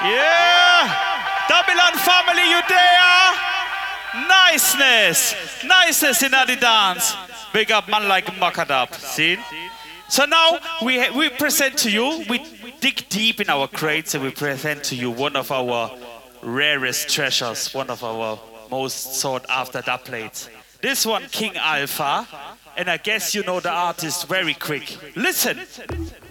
Yeah! Babylon family, you there? Niceness. Niceness in the dance. Big up man like Makadab. See? So now we present to you, we dig deep in our crates and we present to you one of our rarest treasures, one of our most sought after dub plates. This one, King Alpha, and I guess you know the artist very quick. Listen.